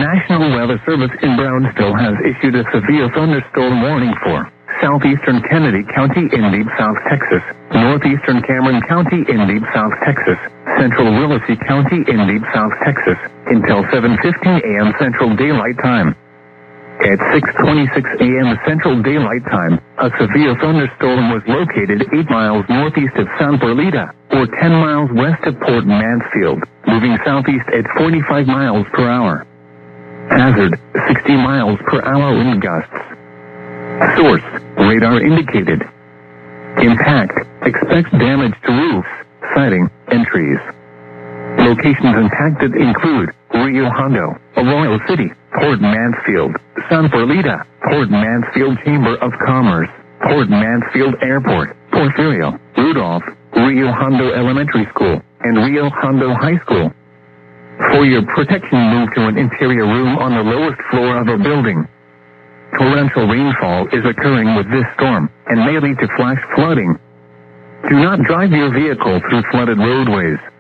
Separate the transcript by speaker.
Speaker 1: National Weather Service in Brownsville has issued a severe thunderstorm warning for southeastern Kennedy County in deep South Texas, northeastern Cameron County in deep South Texas, central Willacy County in deep South Texas, until 7:15 a.m. Central Daylight Time. At 6:26 a.m. Central Daylight Time, a severe thunderstorm was located 8 miles northeast of San Perlita, or 10 miles west of Port Mansfield, moving southeast at 45 miles per hour. Hazard, 60 miles per hour wind gusts. Source, radar indicated. Impact, expect damage to roofs, siding, and trees. Locations impacted include Rio Hondo, Arroyo City, Port Mansfield, San Perlita, Port Mansfield Chamber of Commerce, Port Mansfield Airport, Porfirio, Rudolph, Rio Hondo Elementary School, and Rio Hondo High School. For your protection, move to an interior room on the lowest floor of a building. Torrential rainfall is occurring with this storm and may lead to flash flooding. Do not drive your vehicle through flooded roadways.